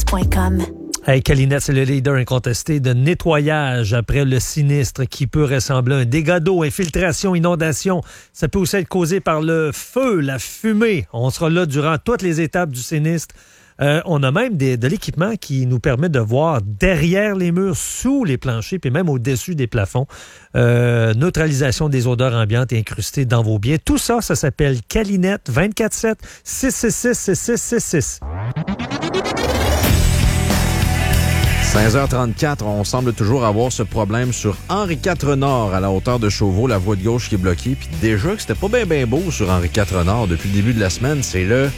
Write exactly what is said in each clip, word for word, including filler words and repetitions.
point com. Hey, Calinette, c'est le leader incontesté de nettoyage après le sinistre qui peut ressembler à un dégât d'eau, infiltration, inondation. Ça peut aussi être causé par le feu, la fumée. On sera là durant toutes les étapes du sinistre. Euh, on a même des, de l'équipement qui nous permet de voir derrière les murs, sous les planchers, puis même au-dessus des plafonds. Euh, neutralisation des odeurs ambiantes incrustées dans vos biens. Tout ça, ça s'appelle Calinette vingt-quatre sept six six six six six six six. seize heures trente-quatre, on semble toujours avoir ce problème sur Henri quatre Nord, à la hauteur de Chauveau, la voie de gauche qui est bloquée. Puis déjà que c'était pas bien bien beau sur Henri quatre Nord depuis le début de la semaine, c'est le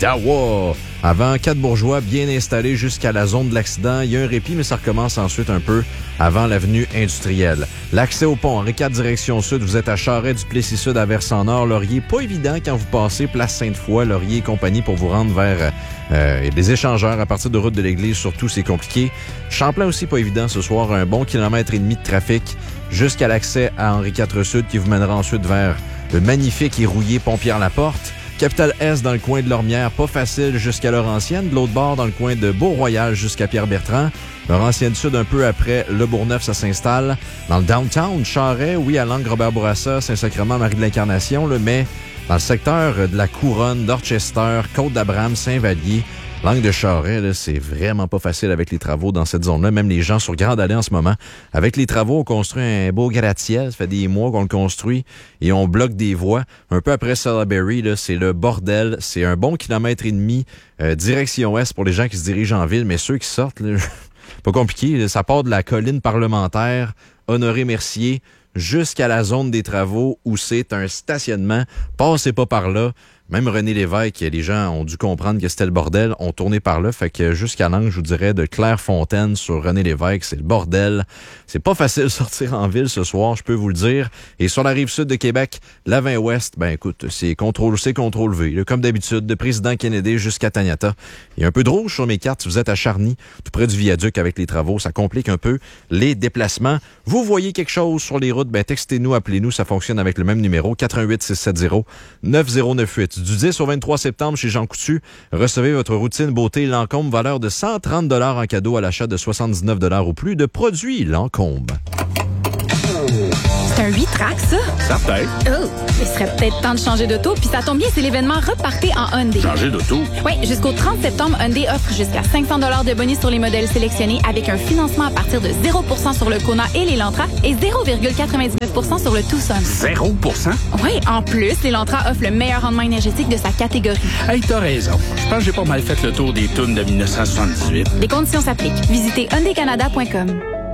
Dawa. Avant quatre bourgeois bien installés jusqu'à la zone de l'accident, il y a un répit, mais ça recommence ensuite un peu avant l'avenue industrielle. L'accès au pont Henri quatre direction sud, vous êtes à Charest, du Plessis-Sud à Versant-Nord, Laurier. Pas évident quand vous passez place Sainte-Foy, Laurier et compagnie pour vous rendre vers euh, les échangeurs à partir de route de l'église. Surtout, c'est compliqué. Champlain aussi pas évident ce soir. Un bon kilomètre et demi de trafic jusqu'à l'accès à Henri quatre Sud qui vous mènera ensuite vers le magnifique et rouillé pont Pierre-Laporte. Capitale-Est dans le coin de Lormière, pas facile jusqu'à Laurentienne. De l'autre bord, dans le coin de Beau-Royal jusqu'à Pierre-Bertrand. Laurentienne-Sud, un peu après Le Bourgneuf, ça s'installe. Dans le downtown, Charest, oui, à Langres, Robert-Bourassa, Saint-Sacrement, Marie de l'Incarnation, là, mais dans le secteur de la Couronne, Dorchester, Côte-d'Abraham, Saint-Vallier, Langue de Charest, là, c'est vraiment pas facile avec les travaux dans cette zone-là. Même les gens sur Grande Allée en ce moment. Avec les travaux, on construit un beau gratte-ciel. Ça fait des mois qu'on le construit et on bloque des voies. Un peu après Salaberry, là, c'est le bordel. C'est un bon kilomètre et demi euh, direction ouest pour les gens qui se dirigent en ville. Mais ceux qui sortent, là, pas compliqué. Là, ça part de la colline parlementaire, Honoré-Mercier, jusqu'à la zone des travaux où c'est un stationnement. Passez pas par là. Même René Lévesque, les gens ont dû comprendre que c'était le bordel, ont tourné par là. Fait que jusqu'à l'angle, je vous dirais, de Clairefontaine sur René Lévesque, c'est le bordel. C'est pas facile de sortir en ville ce soir, je peux vous le dire. Et sur la rive sud de Québec, la vingt ouest, ben écoute, c'est contrôle C, contrôle V. Là, comme d'habitude, de Président Kennedy jusqu'à Taniata. Il y a un peu de rouge sur mes cartes. Si vous êtes à Charny, tout près du viaduc avec les travaux, ça complique un peu les déplacements. Vous voyez quelque chose sur les routes, ben textez-nous, appelez-nous. Ça fonctionne avec le même numéro, quatre un huit six sept zéro neuf zéro neuf huit. Du dix au vingt-trois septembre chez Jean Coutu, recevez votre routine beauté Lancôme, valeur de cent trente dollars en cadeau à l'achat de soixante-dix-neuf dollars ou plus de produits Lancôme. C'est un huit tracks, ça? Certain. Oh, il serait peut-être temps de changer d'auto, puis ça tombe bien, c'est l'événement Repartez en Hyundai. Changer d'auto? Oui, jusqu'au trente septembre, Hyundai offre jusqu'à cinq cents dollars de bonus sur les modèles sélectionnés avec un financement à partir de zéro pour cent sur le Kona et l'Elantra et zéro virgule quatre-vingt-dix-neuf pour cent sur le Tucson. zéro pour cent? Oui, en plus, l'Elantra offre le meilleur rendement énergétique de sa catégorie. Hey, t'as raison. Je pense que j'ai pas mal fait le tour des tunes de dix-neuf cent soixante-dix-huit. Les conditions s'appliquent. Visitez hyundai canada point com.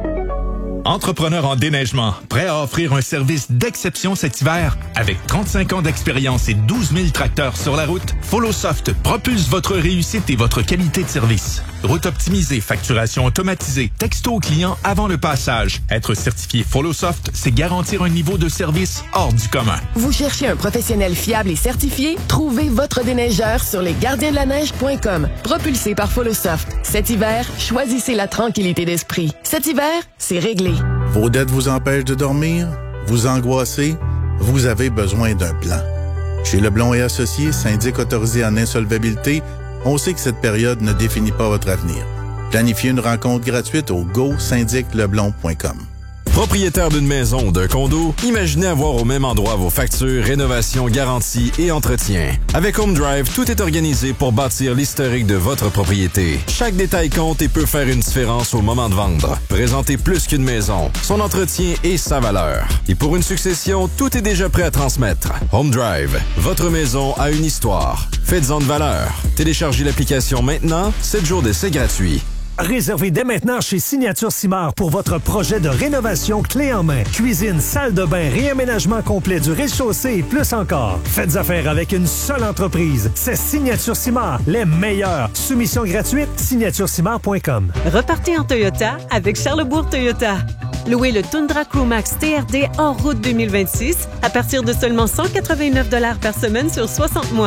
Entrepreneur en déneigement, prêt à offrir un service d'exception cet hiver? Avec trente-cinq ans d'expérience et douze mille tracteurs sur la route, FollowSoft propulse votre réussite et votre qualité de service. Route optimisée, facturation automatisée, texto au client avant le passage. Être certifié FollowSoft, c'est garantir un niveau de service hors du commun. Vous cherchez un professionnel fiable et certifié? Trouvez votre déneigeur sur les gardiens de la neige point com. Propulsé par FollowSoft. Cet hiver, choisissez la tranquillité d'esprit. Cet hiver, c'est réglé. Vos dettes vous empêchent de dormir? Vous angoissez? Vous avez besoin d'un plan. Chez Leblond et Associés, syndic autorisé en insolvabilité, on sait que cette période ne définit pas votre avenir. Planifiez une rencontre gratuite au go syndic leblond point com. Propriétaire d'une maison ou d'un condo, imaginez avoir au même endroit vos factures, rénovations, garanties et entretien. Avec Home Drive, tout est organisé pour bâtir l'historique de votre propriété. Chaque détail compte et peut faire une différence au moment de vendre. Présentez plus qu'une maison, son entretien et sa valeur. Et pour une succession, tout est déjà prêt à transmettre. Home Drive, votre maison a une histoire. Faites-en de valeur. Téléchargez l'application maintenant, sept jours d'essai gratuit. Réservez dès maintenant chez Signature Simard pour votre projet de rénovation clé en main. Cuisine, salle de bain, réaménagement complet du rez-de-chaussée et plus encore. Faites affaire avec une seule entreprise. C'est Signature Simard, les meilleurs. Soumission gratuite, signature simard point com. Repartez en Toyota avec Charlesbourg Toyota. Louez le Tundra Crewmax T R D hors route deux mille vingt-six à partir de seulement cent quatre-vingt-neuf dollars par semaine sur soixante mois.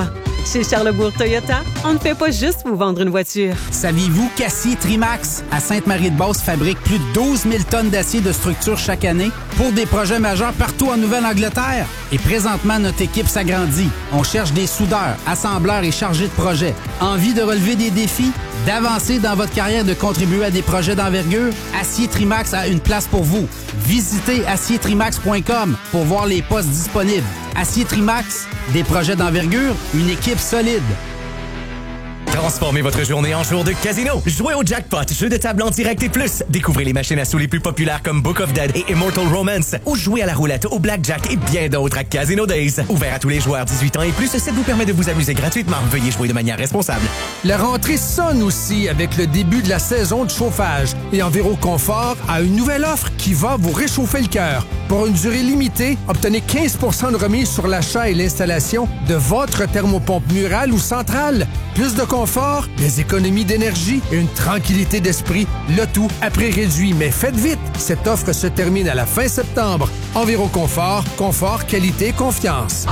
Chez Charlebourg Toyota, on ne fait pas juste vous vendre une voiture. Saviez-vous qu'Acier Trimax à Sainte-Marie-de-Beauce fabrique plus de douze mille tonnes d'acier de structure chaque année pour des projets majeurs partout en Nouvelle-Angleterre? Et présentement, notre équipe s'agrandit. On cherche des soudeurs, assembleurs et chargés de projet. Envie de relever des défis? D'avancer dans votre carrière, de contribuer à des projets d'envergure? Acier Trimax a une place pour vous. Visitez acier trimax point com pour voir les postes disponibles. Acier Trimax, des projets d'envergure, une équipe solide. Transformez votre journée en jour de casino. Jouez au jackpot, jeu de table en direct et plus. Découvrez les machines à sous les plus populaires comme Book of Dead et Immortal Romance. Ou jouez à la roulette, au blackjack et bien d'autres à Casino Days. Ouvert à tous les joueurs dix-huit ans et plus, ça vous permet de vous amuser gratuitement. Veuillez jouer de manière responsable. La rentrée sonne aussi avec le début de la saison de chauffage. Et Enviro Confort a une nouvelle offre qui va vous réchauffer le cœur. Pour une durée limitée, obtenez quinze pour cent de remise sur l'achat et l'installation de votre thermopompe murale ou centrale. Plus de confort, des économies d'énergie et une tranquillité d'esprit. Le tout à prix réduit. Mais faites vite, cette offre se termine à la fin septembre. Enviro Confort, confort, qualité, confiance.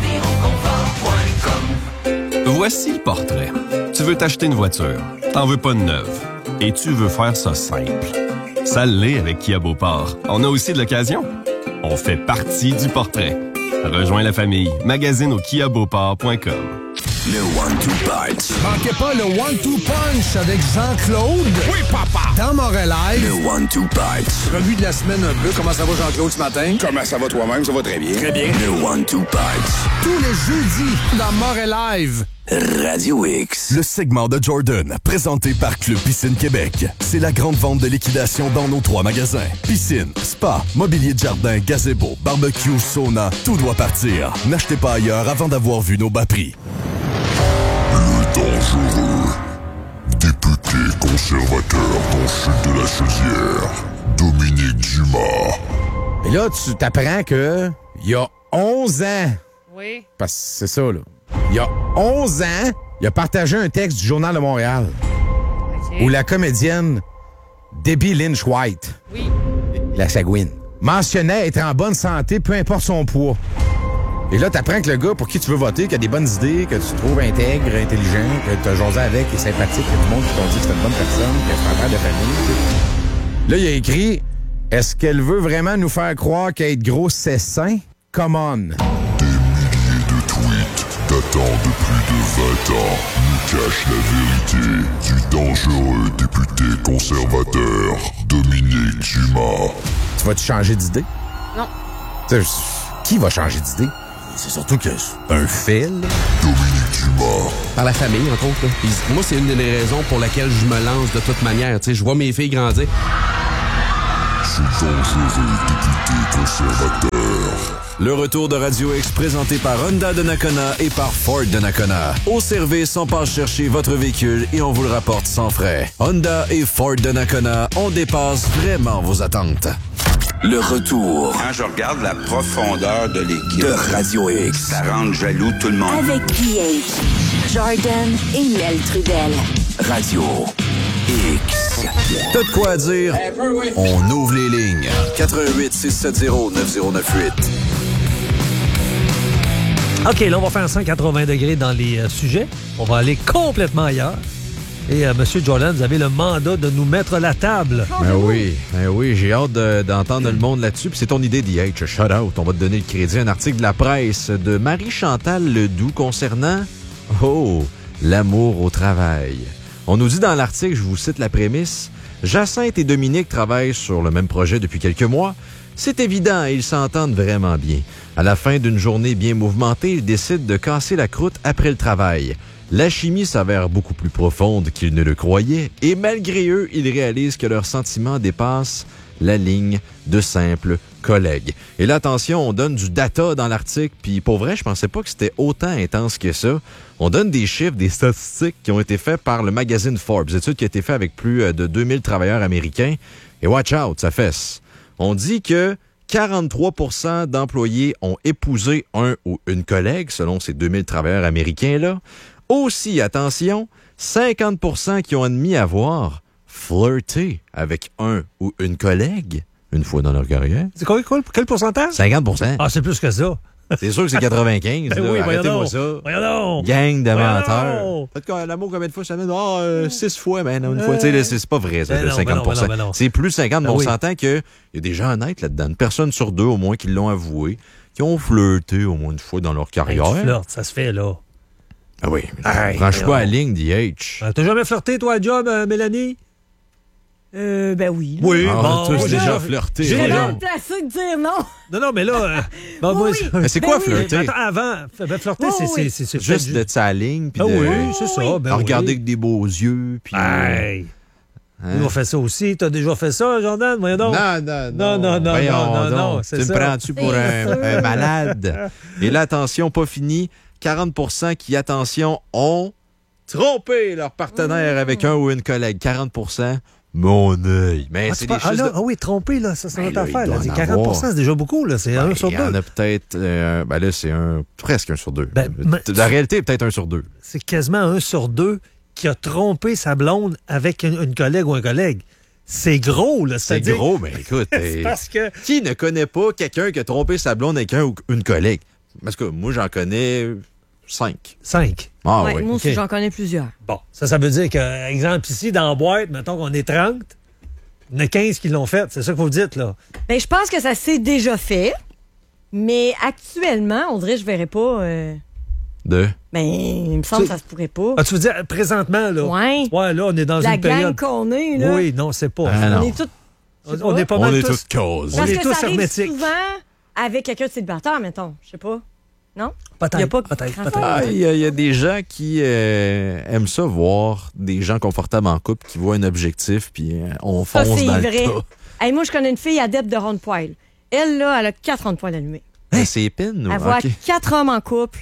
Voici le portrait. Tu veux t'acheter une voiture, t'en veux pas de neuve, et tu veux faire ça simple. Ça l'est avec Kia Beauport. On a aussi de l'occasion. On fait partie du portrait. Rejoins la famille. Magazine au kia beauport point com. Le one-two punch. Manquez pas le one-two punch avec Jean-Claude. Oui, papa. Dans Montréal. Le one-two punch. Revue de la semaine un peu. Comment ça va, Jean-Claude, ce matin? Comment ça va toi-même? Ça va très bien. Très bien. Le one-two punch. Tous les jeudis dans Montréal Live. Radio X. Le segment de Jordan, présenté par Club Piscine Québec. C'est la grande vente de liquidation dans nos trois magasins. Piscine, spa, mobilier de jardin, gazebo, barbecue, sauna, tout doit partir. N'achetez pas ailleurs avant d'avoir vu nos bas prix. Le dangereux. Député conservateur dans Chute de la Chaudière. Dominique Dumas. Et là, tu t'apprends que il y a onze ans. Oui. Parce que c'est ça, là. Il y a onze ans, il a partagé un texte du Journal de Montréal okay. où la comédienne Debbie Lynch White, oui. la sagouine, mentionnait être en bonne santé, peu importe son poids. Et là, t'apprends que le gars pour qui tu veux voter, qui a des bonnes idées, que tu trouves intègre, intelligent, que t'as jasé avec, qui est sympathique, que tout le monde qui t'ont dit que c'est une bonne personne, que c'est un père de famille. Là, il a écrit « Est-ce qu'elle veut vraiment nous faire croire qu'être gros, c'est sain? Come on! » Des milliers de tweets datant de plus de vingt ans nous cachent la vérité du dangereux député conservateur Dominique Dumas. Tu vas-te changer d'idée? Non. T'sais, qui va changer d'idée? C'est surtout que c'est un fait, là. Dominique Dumas. Par la famille, entre autres. Là. Puis, moi, c'est une des raisons pour laquelle je me lance de toute manière. T'sais, je vois mes filles grandir. Ce dangereux député conservateur. Le retour de Radio X présenté par Honda de Nakona et par Ford de Nakona. Au service, on passe chercher votre véhicule et on vous le rapporte sans frais. Honda et Ford de Nakona, on dépasse vraiment vos attentes. Le retour. Quand je regarde la profondeur de l'équipe de Radio X, ça rend jaloux tout le monde. Avec P H, Jordan et Mel Trudel. Radio X. T'as de quoi à dire? On ouvre les lignes. quatre un huit, six sept zéro, neuf zéro neuf huit. OK, là, on va faire cent quatre-vingts degrés dans les euh, sujets. On va aller complètement ailleurs. Et euh, M. Jordan, vous avez le mandat de nous mettre la table. Ben oui, ben oui, j'ai hâte de, d'entendre le monde là-dessus. Puis c'est ton idée d'I H, shout out. On va te donner le crédit. Un article de la presse de Marie-Chantal Ledoux concernant, oh, l'amour au travail. On nous dit dans l'article, je vous cite la prémisse, Jacinthe et Dominique travaillent sur le même projet depuis quelques mois. C'est évident et ils s'entendent vraiment bien. À la fin d'une journée bien mouvementée, ils décident de casser la croûte après le travail. La chimie s'avère beaucoup plus profonde qu'ils ne le croyaient et malgré eux, ils réalisent que leurs sentiments dépassent la ligne de simples collègues. Et là, attention, on donne du data dans l'article, puis pour vrai, je pensais pas que c'était autant intense que ça. On donne des chiffres, des statistiques qui ont été faits par le magazine Forbes, étude qui a été faite avec plus de deux mille travailleurs américains. Et watch out, ça fesse. On dit que quarante-trois pour cent d'employés ont épousé un ou une collègue, selon ces deux mille travailleurs américains-là. Aussi, attention, cinquante pour cent qui ont admis avoir flirté avec un ou une collègue une fois dans leur carrière. C'est quoi, quoi, quel pourcentage? cinquante pour cent. Ah, c'est plus que ça. C'est sûr que c'est quatre-vingt-quinze. Ben là. oui, Arrêtez-moi voyons ça. donc. Voyons donc. Gang de Voyons menteurs. donc. Faites quoi, l'amour combien de fois ça met? Ah, euh, six fois. Ben non, une fois. Tu sais, là, c'est c'est pas vrai, ça, Ben le non, cinquante pour cent. ben non, ben non. C'est plus de cinquante, mais Ben on oui. s'entend qu'il y a des gens honnêtes là-dedans. Une personne sur deux, au moins, qui l'ont avoué, qui ont flirté au moins une fois dans leur Hey, carrière. tu flirtes, ça se fait, là. Ah oui. Hey, Franchis non. pas la ligne, D H. Euh, T'as jamais flirté, toi, à job, euh, Mélanie? Euh, ben oui. là. Oui, Ah, bon, toi, moi, j'ai j'ai- déjà flirté. j'ai- J'ai Voyons. mal placé de dire non. Non, non, mais là... euh, bon, Oui, moi, oui. Mais c'est quoi Ben oui. flirter? Attends, avant, ben, flirter, Oui, c'est- oui. c'est c'est- c'est Juste peut-être d'être sa ligne, puis Ah de oui, c'est ça. Ben à regarder oui. avec des beaux yeux, puis... Hey. Hein? Nous, on fait ça aussi. T'as déjà fait ça, Jordan? Voyons donc. Non, non, Non, non, non, Voyons non, non, donc. non, Tu c'est me ça. prends-tu pour un, C'est sûr. un malade? Et là, attention, pas fini. quarante pour cent qui, attention, ont trompé leur partenaire avec un ou une collègue. quarante pour cent, mon œil. Mais Ah, c'est tu des parles- ah, choses là, de... ah oui, trompé, là, ça, c'est Ben notre là, affaire. il Là. doit C'est en quarante pour cent, avoir. c'est déjà beaucoup. Là. C'est un Ben, sur il y deux. en a peut-être... euh, ben là, c'est un presque un sur deux. Ben, mais- La réalité est peut-être un sur deux. C'est quasiment un sur deux qui a trompé sa blonde avec une, une collègue ou un collègue. C'est gros, là. C'est C'est-à-dire- gros, mais écoute... C'est eh, parce que... Qui ne connaît pas quelqu'un qui a trompé sa blonde avec un ou une collègue? Parce que moi, j'en connais cinq. Cinq. Ah Ouais, oui. moi aussi, OK. j'en connais plusieurs. Bon, ça, ça veut dire que, exemple, ici, dans la boîte, mettons qu'on est trente, il y en a quinze qui l'ont fait. C'est ça que vous dites, là. Ben, je pense que ça s'est déjà fait, mais actuellement, on dirait que je verrais pas. euh, De? Ben, il me semble que ça se pourrait pas. Ah, tu veux dire, présentement, là? Ouais. Ouais, là, on est dans La une gang période... qu'on est, là. Oui, non, c'est pas. Ah, on non. est tous. on, on est pas On mal est tous... tous causes. On Parce est que tous ça arrive hermétiques. souvent avec quelqu'un de célibataire, mettons. Je sais pas. Non? Peut-être, Il y a pas peut-être, grand-chose. peut-être. Ah, il y, a- il y a des gens qui euh, aiment ça, voir des gens confortables en couple qui voient un objectif, puis euh, on Ça, fonce c'est dans vrai. le tas. Hey, moi, je connais une fille adepte de ronde poil. Elle, là, elle a quatre rondes poil allumées. Ben, c'est épine, ou? Elle voit OK. quatre hommes en couple.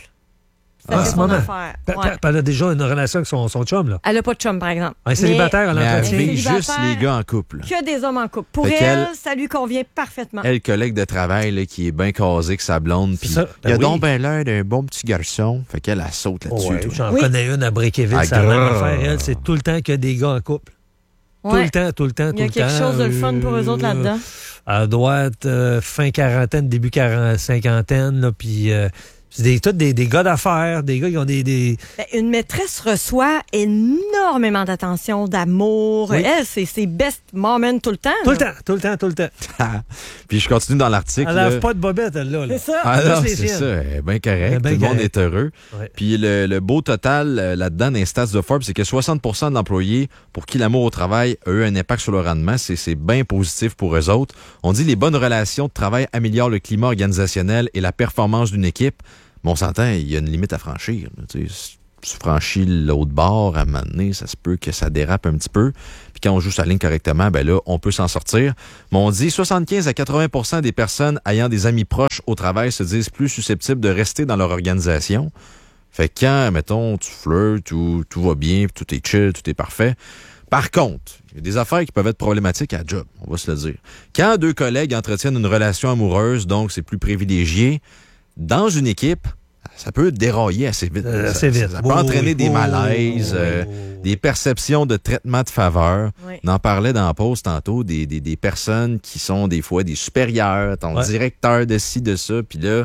Ça Ah, fait ce son moment. affaire. Pa- Ouais. pa- pa- Elle a déjà une relation avec son, son chum, là. Elle a pas de chum, par exemple. Un célibataire, elle Mais elle entretient. vise juste célibataire. les gars en couple. Que des hommes en couple. Pour Fait elle, qu'elle- ça lui convient parfaitement. Elle, collègue de travail, là, qui est bien casé que sa blonde, puis ça. Ben il a oui. donc ben l'air d'un bon petit garçon. Fait qu'elle, elle saute Oh, là-dessus. ouais, toi. J'en Oui. connais une à Bréquéville, Ah, c'est la même grrr. affaire. Elle, c'est tout le temps que des gars en couple. Tout Ouais. le temps, tout le temps, tout Il y a le quelque temps. chose de le fun pour eux autres Euh, là-dedans. Elle doit être euh, fin quarantaine, début quarante, cinquantaine, là, puis euh, c'est des, tous des, des gars d'affaires, des gars qui ont des... des... Ben, une maîtresse reçoit énormément d'attention, d'amour. Oui. Elle, c'est ses best moments tout le temps. Tout le là. temps, tout le temps, tout le temps. Puis je continue dans l'article. Elle là. lave pas de bobette, elle, là. là. C'est ça. Ah Elle non, lave les c'est siennes. ça, elle est bien Elle est correct. bien Tout le monde correcte. est heureux. Ouais. Puis le, le beau total euh, là-dedans dans les stats de Forbes, c'est que soixante pour cent d'employés pour qui l'amour au travail a eu un impact sur le rendement. C'est, c'est bien positif pour eux autres. On dit les bonnes relations de travail améliorent le climat organisationnel et la performance d'une équipe. Mais on s'entend, il y a une limite à franchir. là. Tu sais, si tu franchis l'autre bord, à un moment donné, ça se peut que ça dérape un petit peu. Puis quand on joue sa ligne correctement, ben là, on peut s'en sortir. Mais on dit soixante-quinze à quatre-vingts pour cent des personnes ayant des amis proches au travail se disent plus susceptibles de rester dans leur organisation. Fait que quand, mettons, tu flirtes ou tout va bien, puis tout est chill, tout est parfait. Par contre, il y a des affaires qui peuvent être problématiques à la job, on va se le dire. Quand deux collègues entretiennent une relation amoureuse, donc c'est plus privilégié, dans une équipe, ça peut dérailler assez vite. Euh, Ça- assez vite. Ça, ça peut Oui, entraîner oui, des oui, malaises, oui, oui, euh, oui, oui. des perceptions de traitement de faveur. Oui. On en parlait dans la pause tantôt, des, des, des personnes qui sont des fois des supérieurs, ton Ouais. directeur de ci, de ça, puis là,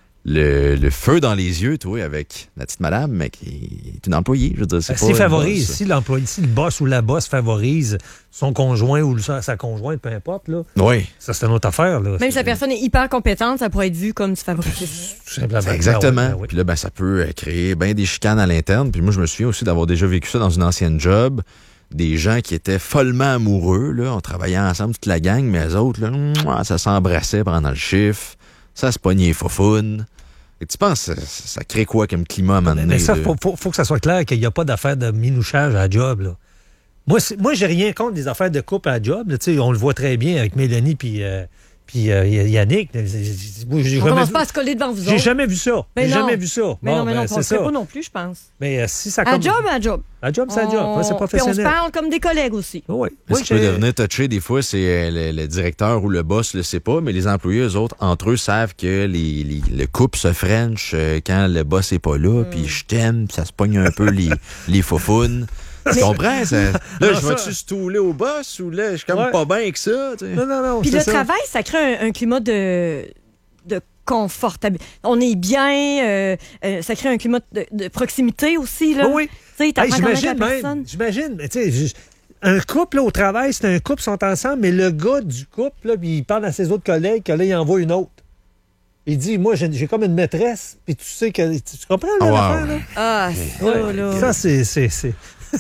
le, le feu dans les yeux, toi, avec la petite madame, mais qui est une employée, je veux dire, c'est Ben, pas S'il une favorise, boss. si l'employé, si le boss ou la boss favorise son conjoint ou sa, sa conjointe, peu importe, là, Oui. ça, c'est une autre affaire. Là. Même si la personne est hyper compétente, ça pourrait être vu comme du favoritisme. Tout simplement. C'est exactement. Ben oui, ben oui. Puis là, ben, ça peut euh, créer bien des chicanes à l'interne. Puis moi, je me souviens aussi d'avoir déjà vécu ça dans une ancienne job. Des gens qui étaient follement amoureux, là. On travaillait ensemble, toute la gang, mais eux autres, là, mouah, ça s'embrassait pendant le chiffre. Ça se pognait les faufounes. Et tu penses, ça, ça crée quoi comme climat à un moment Mais, donné, mais ça, là? faut, faut, faut que ça soit clair qu'il n'y a pas d'affaire de minouchage à la job. Là. Moi, c'est- moi, j'ai rien contre des affaires de couple à la job. Là. Tu sais, on le voit très bien avec Mélanie puis euh, puis, euh, Yannick. Moi, j'ai On jamais commence vu- pas à se coller devant vous J'ai autres. jamais vu ça. Mais J'ai non. jamais vu ça. Mais Bon, non, mais ben, non, on c'est le ça. ferait pas non plus, je pense. Mais euh, si ça À comme... job, à job. À job, c'est à job. On- Ouais, c'est Puis on professionnel. se parle comme des collègues aussi. Oui. Mais Moi, ce qui peut j'ai- devenir touché, des fois, c'est euh, le, le directeur ou le boss le sait pas, mais les employés, eux autres, entre eux, savent que les, les- le couple se french euh, quand le boss est pas Hmm. là, puis je t'aime, puis ça se pogne un peu les, les faufounes. Tu comprends? Ça? Là, Non, je ça- vais-tu stouler au boss ou là, je suis comme Ouais. pas bien avec ça? Tu sais? Non, non, non. Puis c'est le ça. travail, ça crée un, un climat de, de confortable. On est bien, euh, euh, ça crée un climat de, de proximité aussi. Là. Oui. Tu sais, t'apprends Hey, à connaître la j'imagine personne. même, j'imagine, mais tu sais, ju- un couple là, au travail, c'est un couple, ils sont ensemble, mais le gars du couple, là, il parle à ses autres collègues que là, il envoie une autre. Il dit, moi, j'ai, j'ai comme une maîtresse, puis tu sais que... Tu, tu comprends, là, Oh, l'affaire, wow. là? Ah, ça, Ouais, là. Ça, c'est... c'est, c'est...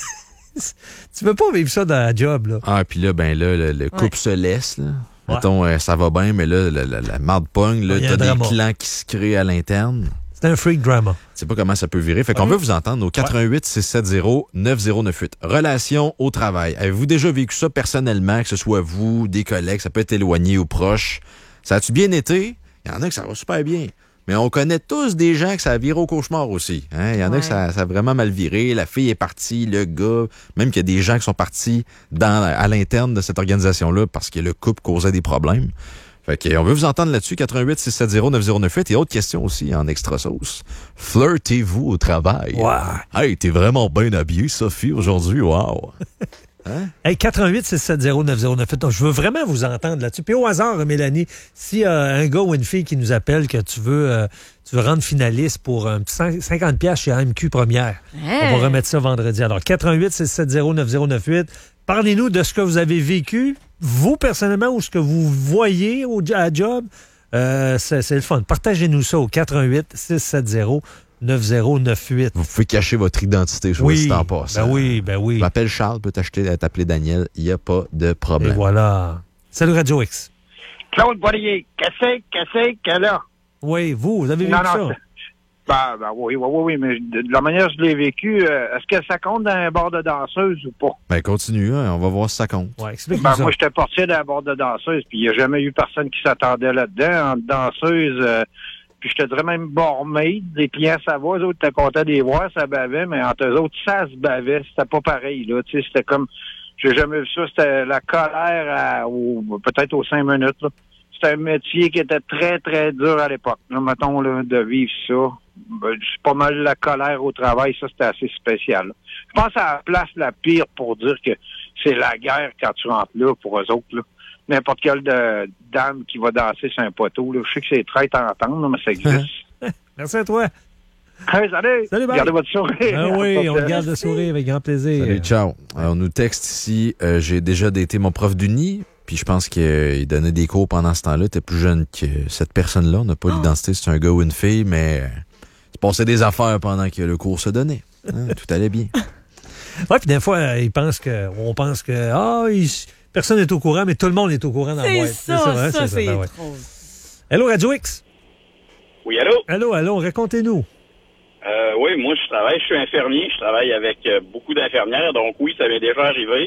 tu peux pas vivre ça dans la job, là. Ah, puis là, ben là, le, le couple Ouais. se laisse, là. Ouais. Mettons, euh, ça va bien, mais là, la, la, la marde pogne, là, Il y a t'as un des drama. clans qui se créent à l'interne. C'est un freak drama. Tu sais pas comment ça peut virer. Fait qu'on Ouais. veut vous entendre au quatre un huit six sept zéro neuf zéro neuf huit. Relations au travail. Avez-vous déjà vécu ça personnellement, que ce soit vous, des collègues, ça peut être éloigné ou proche? Ça a-tu bien été? Il y en a que ça va super bien. Mais on connaît tous des gens que ça a viré au cauchemar aussi. Hein? Il y en a Ouais. que ça, ça a vraiment mal viré. La fille est partie, le gars, même qu'il y a des gens qui sont partis dans, à l'interne de cette organisation-là parce que le couple causait des problèmes. Fait que, on veut vous entendre là-dessus, quatre un huit six sept zéro neuf zéro neuf huit. Et autre question aussi en extra sauce. Flirtez-vous au travail? Ouais. Hey, t'es vraiment bien habillée, Sophie, aujourd'hui. Wow. Hein? Hey, quatre un huit six sept zéro neuf zéro neuf huit. Donc, je veux vraiment vous entendre là-dessus. Puis au hasard, Mélanie, s'il y a un gars ou une fille qui nous appelle que tu veux, euh, tu veux rendre finaliste pour un petit cinquante dollars chez A M Q Première, Hey. on va remettre ça vendredi. Alors, quatre un huit six sept zéro neuf zéro neuf huit. Parlez-nous de ce que vous avez vécu, vous personnellement, ou ce que vous voyez au, à la job. Euh, c'est, c'est le fun. Partagez-nous ça au quatre un huit six sept zéro neuf zéro neuf huit. Vous pouvez cacher votre identité, je Oui, vois si t'en passes. ben oui, ben oui. Je m'appelle Charles, peut t'acheter, t'appeler Daniel. Il n'y a pas de Et problème. voilà. Salut Radio X. Claude Boillier, qu'est-ce qu'est-ce qu'elle a? Oui, vous, vous avez vécu Non, non, ça? c'est- Ben, ben oui, oui, oui, oui, mais de, de la manière que je l'ai vécu, euh, est-ce que ça compte dans un bar de danseuse ou pas? Ben continue, hein, on va voir si ça compte. Ouais, explique-nous Ben, ça. moi, j'étais portier d'un bar de danseuse, puis il n'y a jamais eu personne qui s'attendait là-dedans. En danseuse, euh, puis je te dirais même barmaid, les clients, ça va, eux autres, t'es content de les voir, ça bavait, mais entre eux autres, ça se bavait, c'était pas pareil, là, tu sais, c'était comme, j'ai jamais vu ça, c'était la colère à, au, peut-être aux cinq minutes, là. C'était un métier qui était très, très dur à l'époque, là, mettons, là, de vivre ça. Ben, c'est pas mal la colère au travail, ça, c'était assez spécial, là. Je pense à la place la pire pour dire que c'est la guerre quand tu rentres là, pour eux autres, là. N'importe quelle de, dame qui va danser sur un poteau, là. Je sais que c'est traite à entendre, là, mais ça existe. Merci à toi. Hey, salut! Salut, bye. Gardez votre sourire. Ah oui, on garde le sourire avec grand plaisir. Salut, ciao. Alors, on nous texte ici, euh, j'ai déjà daté mon prof d'uni, puis je pense qu'il donnait des cours pendant ce temps-là. T'es plus jeune que cette personne-là. On n'a pas l'identité si c'est un gars ou une fille, mais euh, il se passait des affaires pendant que le cours se donnait. Hein, tout allait bien. Ouais, puis des fois, euh, ils pensent que, on pense que ah, ils- personne n'est au courant, mais tout le monde est au courant dans la C'est boîte. ça, hein, ça, c'est ben ouais. trop. Allô, Radio X? Oui, allô? Allô, allô, racontez-nous. Euh, oui, moi, je travaille, je suis infirmier, je travaille avec euh, beaucoup d'infirmières, donc oui, ça m'est déjà arrivé.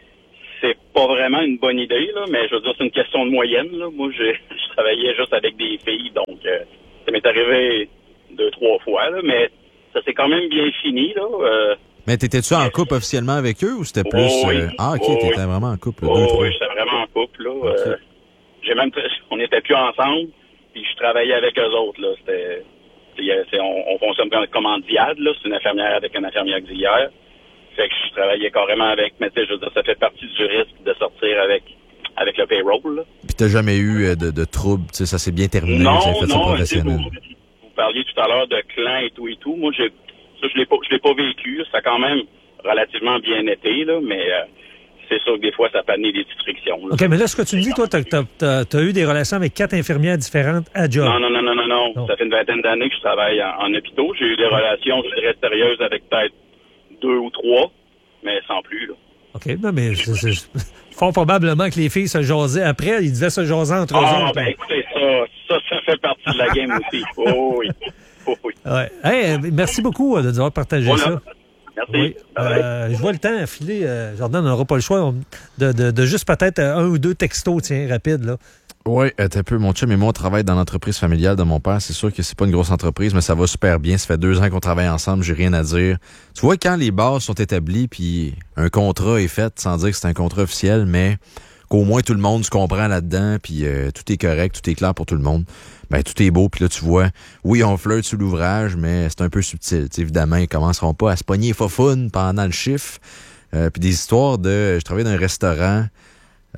C'est pas vraiment une bonne idée, là, mais je veux dire, c'est une question de moyenne, là. Moi, j'ai, je travaillais juste avec des filles, donc euh, ça m'est arrivé deux, trois fois, là, mais ça s'est quand même bien fini, là. Euh, Mais t'étais-tu en couple officiellement avec eux ou c'était plus... Oh oui. euh, Ah, OK, Oh t'étais oui. vraiment en couple. oh, deux, trois. oui, j'étais vraiment en couple, là. Euh, j'ai même, on n'était plus ensemble, puis je travaillais avec eux autres, là. C'était, c'est- c'est- on, on fonctionne comme, comme en diade, là. C'est une infirmière avec une infirmière auxiliaire. Fait que je travaillais carrément avec, mais tu sais, je veux dire, ça fait partie du risque de sortir avec, avec le payroll, là. Puis t'as jamais eu euh, de, de troubles, tu sais, ça s'est bien terminé, Non, vous avez fait ça non, professionnel. tu sais, vous, vous parliez tout à l'heure de clans et tout et tout. Moi, j'ai, ça, je l'ai pas, je l'ai pas vécu. Ça a quand même relativement bien été, là, mais euh, c'est sûr que des fois, ça peut amener des petites frictions, là. OK, mais là, ce que tu me dis, toi, t'as, t'as, t'as, t'as eu des relations avec quatre infirmières différentes à job. Non, non, non, non, non, non. Non. Ça fait une vingtaine d'années que je travaille en, en hôpitaux. J'ai eu des relations, je dirais, sérieuses avec peut-être deux ou trois, mais sans plus, là. OK, non, mais c'est, c'est, fort probablement que les filles se jasaient après. Ils devaient se jaser entre eux Ah, autres. ben écoutez, ça, ça, ça fait partie de la game aussi. Oh oui. Oh oui. Ouais. Hey, euh, merci beaucoup euh, de nous avoir partagé Voilà. ça. Merci. Oui. Euh, je vois le temps filer. Euh, Jordan, on n'aura pas le choix on- de, de, de juste peut-être euh, un ou deux textos, tiens, rapides, là. Oui, un peu. Mon chum et moi, on travaille dans l'entreprise familiale de mon père. C'est sûr que c'est pas une grosse entreprise, mais ça va super bien. Ça fait deux ans qu'on travaille ensemble, j'ai rien à dire. Tu vois, quand les bases sont établies, puis un contrat est fait, sans dire que c'est un contrat officiel, mais qu'au moins tout le monde se comprend là-dedans, puis euh, tout est correct, tout est clair pour tout le monde, ben tout est beau. Puis là, tu vois, oui, on flirte sous l'ouvrage, mais c'est un peu subtil. T'sais, évidemment, ils commenceront pas à se pogner fofounes pendant le chiffre. Euh, puis des histoires de... Je travaillais dans un restaurant...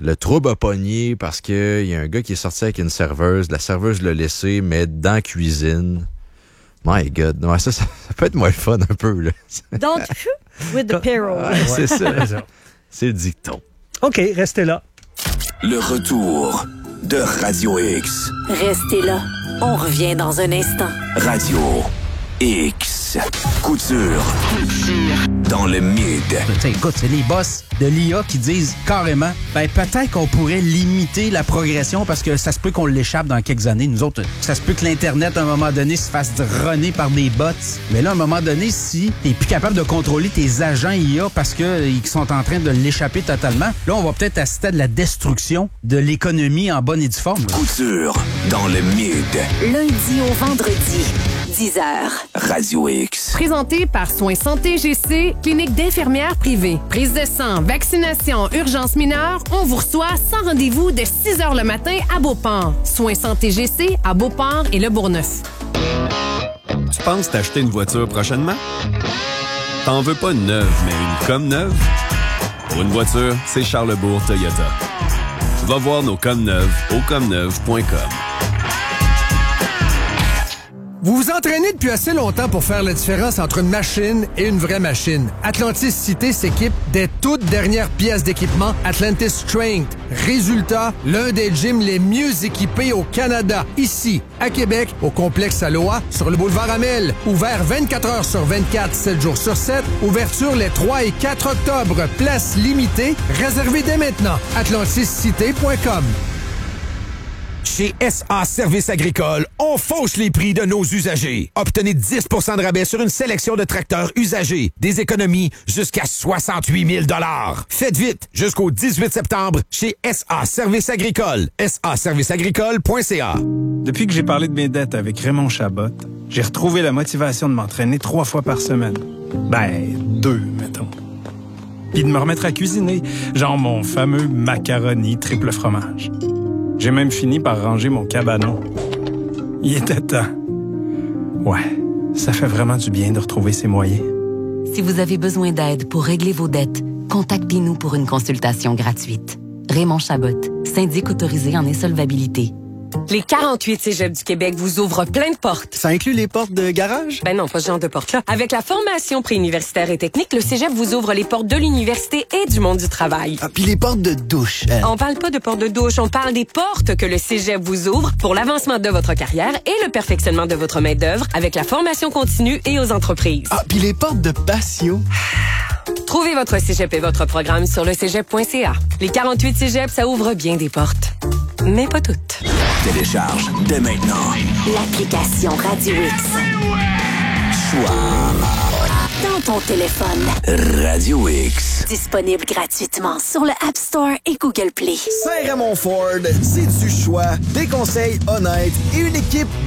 Le trouble a pogné parce qu'il y a un gars qui est sorti avec une serveuse. La serveuse l'a laissé, mais dans la cuisine. My God. Ouais, ça, ça, ça peut être moins fun un peu. Là. Don't with the peril. Ouais, c'est ça. C'est le dicton. OK, restez là. Le retour de Radio X. Restez là. On revient dans un instant. Radio X. Couture. Couture. Dans le mid. Écoute, c'est les boss de l'I A qui disent carrément, ben peut-être qu'on pourrait limiter la progression parce que ça se peut qu'on l'échappe dans quelques années. Nous autres, ça se peut que l'Internet, à un moment donné, se fasse runner par des bots. Mais là, à un moment donné, si t'es plus capable de contrôler tes agents I A parce qu'ils sont en train de l'échapper totalement, là, on va peut-être assister à de la destruction de l'économie en bonne et due forme. Là. Couture dans le mid. Lundi au vendredi, dix heures. Radio X. Présenté par Soins Santé G C, clinique d'infirmières privée. Prise de sang, vaccination, urgence mineure, on vous reçoit sans rendez-vous dès six heures le matin à Beauport. Soins Santé G C à Beauport et Le Bourgneuf. Tu penses t'acheter une voiture prochainement? T'en veux pas une neuve, mais une comme neuve? Pour une voiture, c'est Charlebourg Toyota. Va voir nos comme neuves au comme neuve point com. Vous vous entraînez depuis assez longtemps pour faire la différence entre une machine et une vraie machine. Atlantis Cité s'équipe des toutes dernières pièces d'équipement Atlantis Strength. Résultat, l'un des gyms les mieux équipés au Canada. Ici, à Québec, au complexe Aloha, sur le boulevard Amel. Ouvert vingt-quatre heures sur vingt-quatre, sept jours sur sept. Ouverture les trois et quatre octobre. Place limitée. Réservez dès maintenant. atlantis cité point com. Chez S A Services agricoles, on fauche les prix de nos usagers. Obtenez dix pour cent de rabais sur une sélection de tracteurs usagés. Des économies jusqu'à soixante-huit mille dollars. Faites vite, jusqu'au dix-huit septembre, chez S A Services agricoles. S A services agricoles point c a. Depuis que j'ai parlé de mes dettes avec Raymond Chabot, j'ai retrouvé la motivation de m'entraîner trois fois par semaine. Ben, deux, mettons. Puis de me remettre à cuisiner, genre mon fameux macaroni triple fromage. J'ai même fini par ranger mon cabanon. Il était temps. Ouais, ça fait vraiment du bien de retrouver ses moyens. Si vous avez besoin d'aide pour régler vos dettes, contactez-nous pour une consultation gratuite. Raymond Chabot, syndic autorisé en insolvabilité. Les quarante-huit cégeps du Québec vous ouvrent plein de portes. Ça inclut les portes de garage? Ben non, pas ce genre de portes-là. Avec la formation préuniversitaire et technique, le cégep vous ouvre les portes de l'université et du monde du travail. Ah, puis les portes de douche. Hein? On parle pas de portes de douche, on parle des portes que le cégep vous ouvre pour l'avancement de votre carrière et le perfectionnement de votre main-d'œuvre avec la formation continue et aux entreprises. Ah, puis les portes de patio. Trouvez votre cégep et votre programme sur le cégep point c a. Les quarante-huit cégeps, ça ouvre bien des portes. Mais pas toutes. Télécharge dès maintenant l'application Radio X. Choix dans ton téléphone. Radio X. Disponible gratuitement sur le App Store et Google Play. Saint-Raymond Ford, c'est du choix, des conseils honnêtes et une équipe